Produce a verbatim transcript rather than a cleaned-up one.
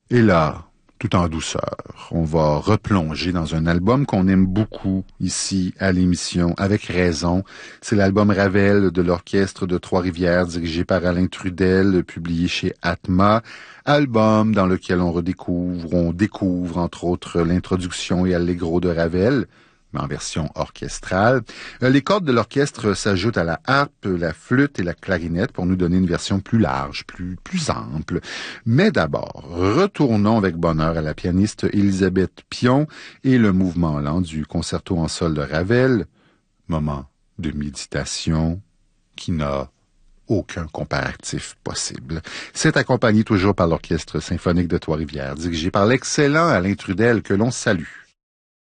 Et là, tout en douceur, on va replonger dans un album qu'on aime beaucoup ici à l'émission, avec raison. C'est l'album Ravel de l'Orchestre de Trois-Rivières, dirigé par Alain Trudel, publié chez Atma. Album dans lequel on redécouvre, on découvre entre autres l'introduction et allegro de Ravel, mais en version orchestrale. Les cordes de l'orchestre s'ajoutent à la harpe, la flûte et la clarinette pour nous donner une version plus large, plus, plus ample. Mais d'abord, retournons avec bonheur à la pianiste Élisabeth Pion et le mouvement lent du concerto en sol de Ravel. Moment de méditation qui n'a aucun comparatif possible. C'est accompagné toujours par l'Orchestre symphonique de Trois-Rivières, dirigé par l'excellent Alain Trudel, que l'on salue.